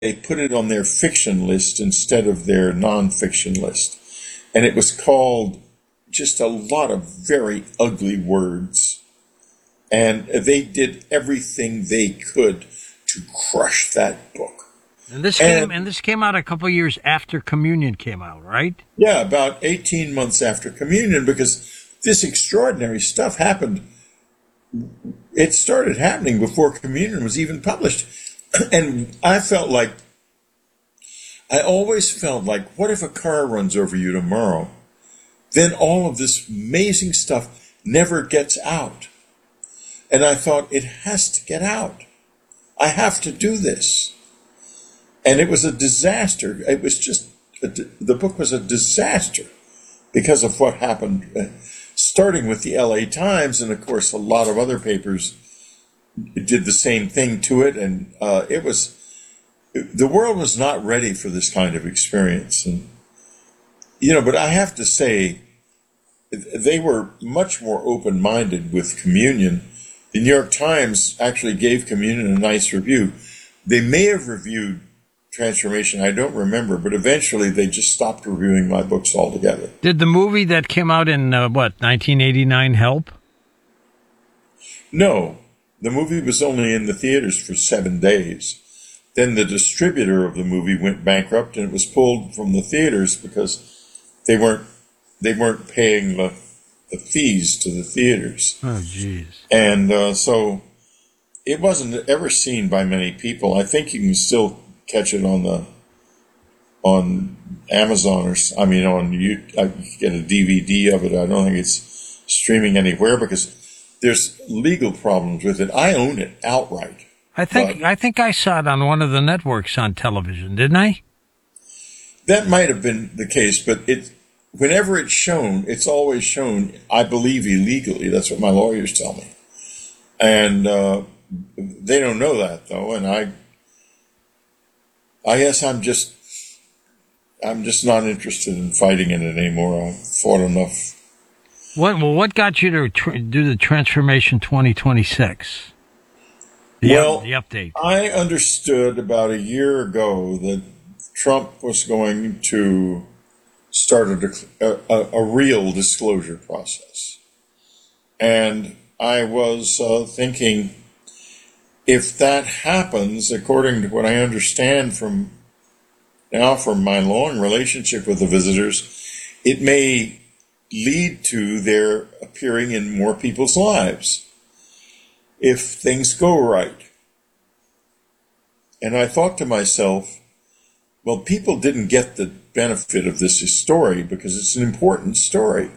they put it on their fiction list instead of their nonfiction list. And it was called just a lot of very ugly words. And they did everything they could to crush that book. And this came out a couple of years after Communion came out, right? Yeah, about 18 months after Communion, because this extraordinary stuff happened. It started happening before Communion was even published. And I always felt like, what if a car runs over you tomorrow? Then all of this amazing stuff never gets out. And I thought, it has to get out. I have to do this. And it was a disaster. It was just, the book was a disaster because of what happened, starting with the LA Times. And of course, a lot of other papers did the same thing to it. And the world was not ready for this kind of experience. And, but I have to say, they were much more open-minded with Communion. The New York Times actually gave Communion a nice review. They may have reviewed Transformation, I don't remember, but eventually they just stopped reviewing my books altogether. Did the movie that came out in, 1989 help? No. The movie was only in the theaters for 7 days. Then the distributor of the movie went bankrupt, and it was pulled from the theaters because they weren't paying the fees to the theaters. Oh, jeez. And so it wasn't ever seen by many people. I think you can still catch it on Amazon on you get a DVD of it. I don't think it's streaming anywhere because there's legal problems with it. I own it outright. I think I saw it on one of the networks on television, didn't I? That might have been the case, but whenever it's shown, it's always shown, I believe, illegally. That's what my lawyers tell me. And they don't know that, though, and I guess I'm just not interested in fighting in it anymore. I've fought enough. What got you to do the Transformation 2026? The update. I understood about a year ago that Trump was going to start a real disclosure process. And I was thinking, if that happens, according to what I understand from my long relationship with the visitors, it may lead to their appearing in more people's lives if things go right. And I thought to myself, well, people didn't get the benefit of this story because it's an important story.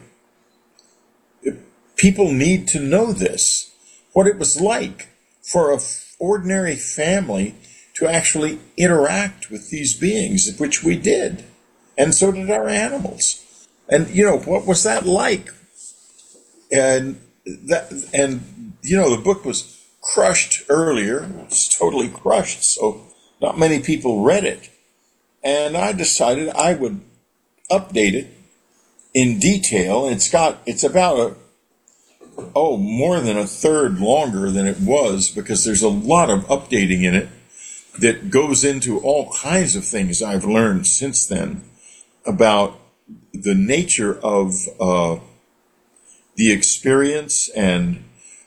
People need to know this, what it was like for an ordinary family to actually interact with these beings, which we did. And so did our animals. And, what was that like? And the book was crushed earlier. It's totally crushed, so not many people read it. And I decided I would update it in detail. It's about more than a third longer than it was because there's a lot of updating in it that goes into all kinds of things I've learned since then about the nature of the experience and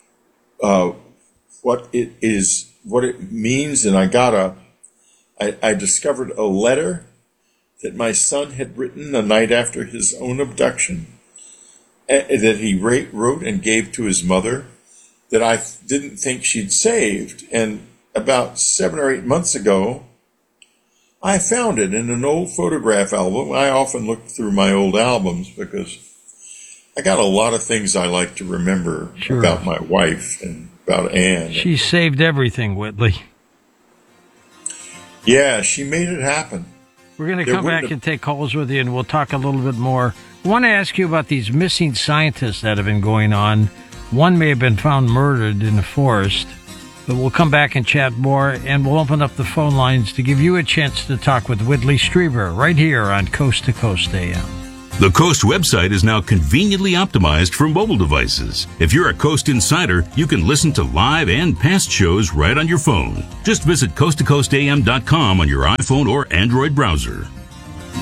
what it is, what it means. And I discovered a letter that my son had written the night after his own abduction that he wrote and gave to his mother that I didn't think she'd saved. And about 7 or 8 months ago, I found it in an old photograph album. I often look through my old albums because I got a lot of things I like to remember about my wife and about Anne. She saved everything, Whitley. Yeah, she made it happen. We're going to come back and take calls with you, and we'll talk a little bit more. I want to ask you about these missing scientists that have been going on. One may have been found murdered in the forest, but we'll come back and chat more, and we'll open up the phone lines to give you a chance to talk with Whitley Strieber right here on Coast to Coast AM. The Coast website is now conveniently optimized for mobile devices. If you're a Coast insider, you can listen to live and past shows right on your phone. Just visit coasttocoastam.com on your iPhone or Android browser.